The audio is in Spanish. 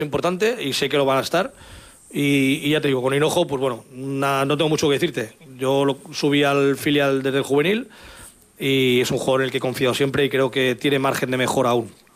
importante y sé que lo van a estar. Y ya te digo, con Hinojo, pues bueno, no tengo mucho que decirte. Yo lo subí al filial desde el juvenil y es un jugador en el que he confiado siempre y creo que tiene margen de mejora aún.